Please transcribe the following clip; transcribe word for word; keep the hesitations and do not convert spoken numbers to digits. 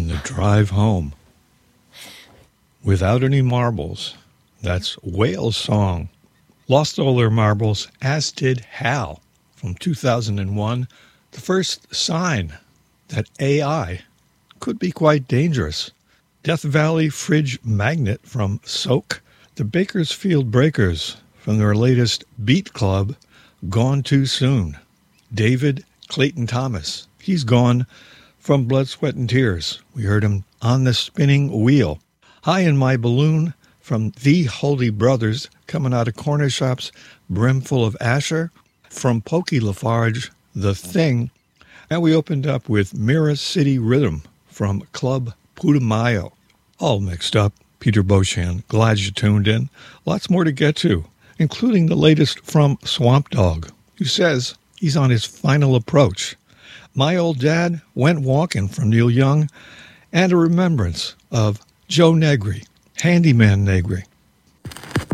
on the drive home. Without Any Marbles, that's Whale's song. Lost all their marbles, as did Hal from two thousand one, the first sign that A I could be quite dangerous. Death Valley Fridge Magnet from Soak, the Bakersfield Breakers from their latest Beat Club, Gone Too Soon. David Clayton Thomas, he's gone from Blood, Sweat, and Tears. We heard him On the Spinning Wheel. High in My Balloon from The Holy Brothers, coming out of corner shops, brimful of Asher. From Pokey Lafarge, The Thing. And we opened up with Mirror City Rhythm from Club Putumayo. All mixed up. Peter Beauchamp, glad you tuned in. Lots more to get to, including the latest from Swamp Dogg, who says he's on his final approach. My Old Dad Went Walking from Neil Young, and a remembrance of Joe Negri, Handyman Negri.